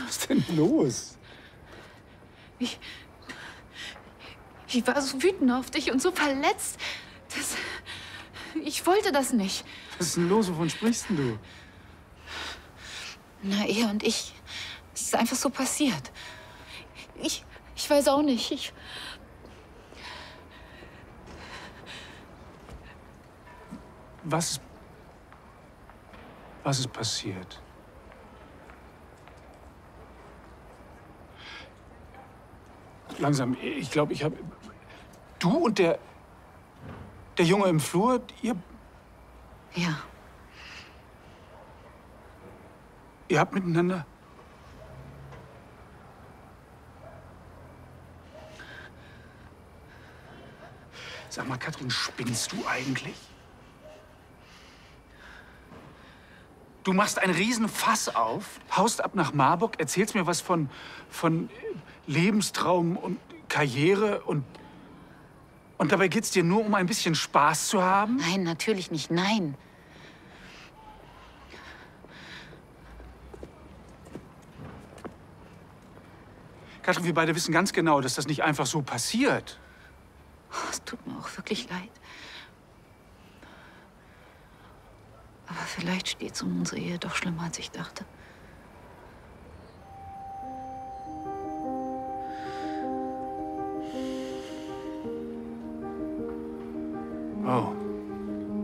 Was denn los? Ich war so wütend auf dich und so verletzt. Ich wollte das nicht. Was ist denn los? Wovon sprichst denn du? Na, er und ich. Es ist einfach so passiert. Ich weiß auch nicht. Was ist passiert? Langsam, ich glaube, ich habe... Du und der Junge im Flur, ihr Ja. habt miteinander... Sag mal, Katrin, spinnst du eigentlich? Du machst einen Riesenfass auf, haust ab nach Marburg, erzählst mir was von Lebenstraum und Karriere und dabei geht's dir nur um ein bisschen Spaß zu haben? Nein, natürlich nicht. Nein. Katrin, wir beide wissen ganz genau, dass das nicht einfach so passiert. Es tut mir auch wirklich leid. Aber vielleicht steht's um unsere Ehe doch schlimmer, als ich dachte.